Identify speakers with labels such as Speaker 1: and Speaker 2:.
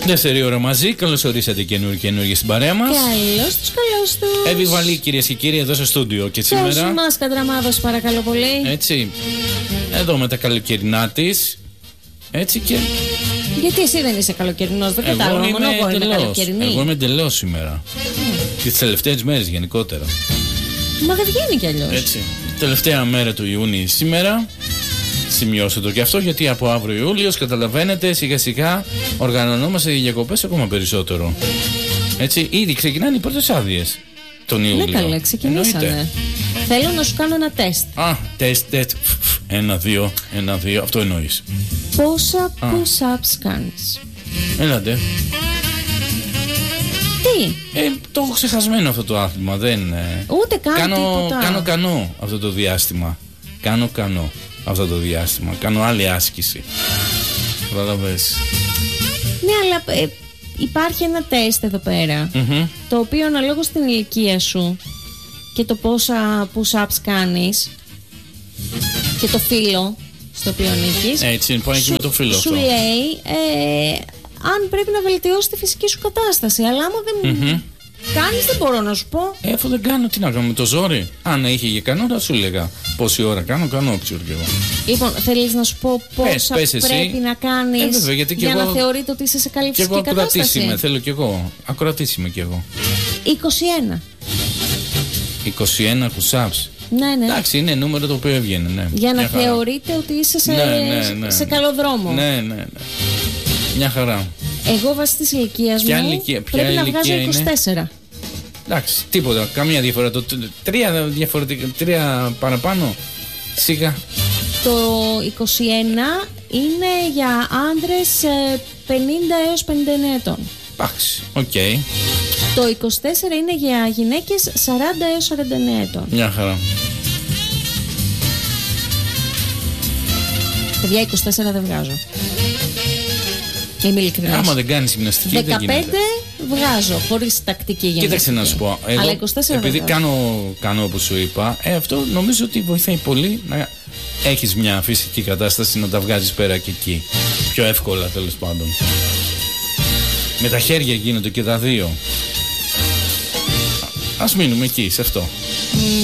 Speaker 1: Δεύτερη ώρα μαζί. Καλώς ορίσατε καινούργιοι στην παρέα μας.
Speaker 2: Καλώς τους.
Speaker 1: Επιβαλή, κυρίες και κύριοι, εδώ στο στούντιο. Και σήμερα.
Speaker 2: Ποιος μας Κατραμάδος, παρακαλώ πολύ.
Speaker 1: Έτσι. Εδώ με τα καλοκαιρινά της. Έτσι και.
Speaker 2: Γιατί εσύ δεν είσαι καλοκαιρινός, δεν κατάλαβα. Μόνο εγώ είμαι καλοκαιρινή.
Speaker 1: Εγώ είμαι εντελώς σήμερα. Τις τελευταίες μέρες γενικότερα.
Speaker 2: Μα δεν βγαίνει κι αλλιώς.
Speaker 1: Έτσι. Τελευταία μέρα του Ιούνιου σήμερα. Σημειώστε το και αυτό, γιατί από αύριο Ιούλιος, καταλαβαίνετε, σιγά σιγά οργανωνόμαστε για διακοπές ακόμα περισσότερο. Έτσι, ήδη ξεκινάνε οι πρώτες άδειες τον Ιούλιο.
Speaker 2: Ναι, καλά, ξεκινήσανε. Θέλω να σου κάνω ένα τεστ.
Speaker 1: Τεστ. 1-2, 1-2, αυτό εννοείς.
Speaker 2: Πόσα push-ups κάνεις?
Speaker 1: Έλατε.
Speaker 2: Τι?
Speaker 1: Το έχω ξεχασμένο αυτό το άθλημα.
Speaker 2: Ούτε καν τίποτα.
Speaker 1: Κάνω κανό αυτό το διάστημα. Κάνω αυτό το διάστημα. Κάνω άλλη άσκηση. Καταλαβες.
Speaker 2: Ναι, αλλά υπάρχει ένα τεστ εδώ πέρα, το οποίο αναλόγως στην ηλικία σου και το πόσα push-ups κάνεις και το φύλλο στο οποίο ανήκεις.
Speaker 1: Έτσι, πάει και με το φύλλο αυτό.
Speaker 2: Σου λέει αν πρέπει να βελτιώσεις τη φυσική σου κατάσταση. Αλλά άμα δεν κάνεις, δεν μπορώ να σου πω.
Speaker 1: Αφού δεν κάνω, τι να κάνω με το ζόρι. Αν είχε για κανό, θα σου έλεγα πόση ώρα κάνω, ξέρω κι εγώ.
Speaker 2: Λοιπόν, θέλεις να σου πω πόσα πρέπει να κάνεις για να θεωρείται ότι είσαι σε καλή φυσική κατάσταση?
Speaker 1: Και εγώ ακροατής είμαι, θέλω κι εγώ. Ακροατής είμαι κι εγώ.
Speaker 2: 21.
Speaker 1: 21 push-ups.
Speaker 2: Ναι.
Speaker 1: Εντάξει, είναι νούμερο το οποίο έβγαινε. Ναι.
Speaker 2: Για να θεωρείτε ότι είσαι σε καλό δρόμο.
Speaker 1: Ναι. Μια χαρά.
Speaker 2: Εγώ βάσει της ηλικίας μου πρέπει να βγάζω 24.
Speaker 1: Εντάξει, τίποτα, καμία διαφορά. Τρία παραπάνω. Σιγά.
Speaker 2: Το 21 είναι για άντρες 50 έως 59 ετών.
Speaker 1: Εντάξει, οκ.
Speaker 2: Το 24 είναι για γυναίκες 40 έως 49 ετών.
Speaker 1: Μια χαρά.
Speaker 2: Παιδιά, 24 δεν βγάζω. Είμαι ειλικρινής.
Speaker 1: Άμα δεν κάνεις γυμναστική, 15
Speaker 2: δεν γίνεται. Βγάζω, χωρίς τακτική γυμναστική.
Speaker 1: Κοίταξε να σου πω. Εγώ,
Speaker 2: αλλά 24
Speaker 1: επειδή κάνω όπως σου είπα, αυτό νομίζω ότι βοηθάει πολύ να έχεις μια φυσική κατάσταση, να τα βγάζεις πέρα και εκεί. Πιο εύκολα, τέλος πάντων. Με τα χέρια γίνονται και τα δύο. Ας μείνουμε εκεί, σε αυτό.